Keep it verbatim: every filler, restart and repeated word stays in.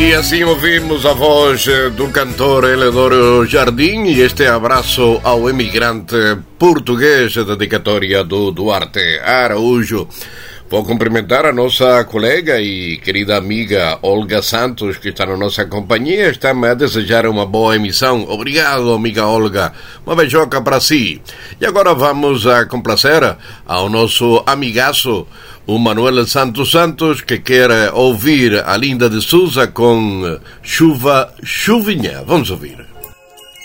E assim ouvimos a voz do cantor Eleodoro Jardim e este abraço ao emigrante português, dedicatória do Duarte Araújo. Vou cumprimentar a nossa colega e querida amiga Olga Santos, que está na nossa companhia. Está-me a desejar uma boa emissão. Obrigado, amiga Olga. Uma beijoca para si. E agora vamos a complacer ao nosso amigaço, o Manuel Santos Santos, que quer ouvir a Linda de Souza com Chuva Chuvinha. Vamos ouvir.